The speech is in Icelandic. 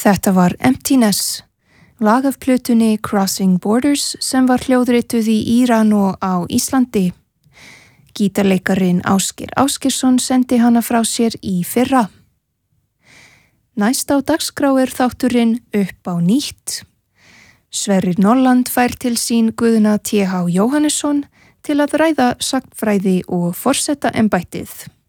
Þetta var Emptiness, lag af plötunni Crossing Borders sem var hljóðrituð í Íran og á Íslandi. Gítarleikarin Ásgeir Ásgeirsson sendi hana frá sér í fyrra. Næst á dagskrá þátturinn Upp á nýtt. Sverrir Norland fær til sín Guðna T.H. Jóhannesson til að ræða sagnfræði og forsetaembættið.